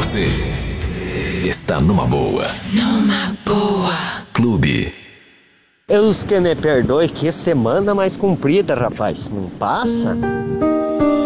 Você está numa boa. Numa boa. Clube. Deus que me perdoe, que semana mais comprida, rapaz. Não passa?